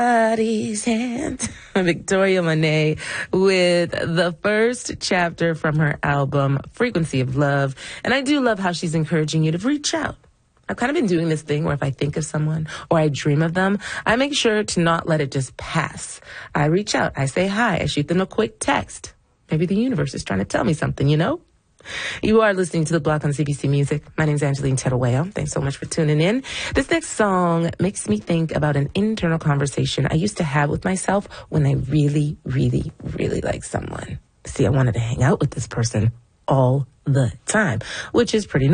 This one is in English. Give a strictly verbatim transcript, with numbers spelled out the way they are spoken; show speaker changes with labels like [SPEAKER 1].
[SPEAKER 1] Body's hand. Victoria Monet with the first chapter from her album, Frequency of Love. And I do love how she's encouraging you to reach out. I've kind of been doing this thing where if I think of someone or I dream of them, I make sure to not let it just pass. I reach out. I say hi. I shoot them a quick text. Maybe the universe is trying to tell me something, you know? You are listening to The Block on C B C Music. My name's Angeline Tettawaya. Thanks so much for tuning in. This next song makes me think about an internal conversation I used to have with myself when I really, really, really like someone. See, I wanted to hang out with this person all the time, which is pretty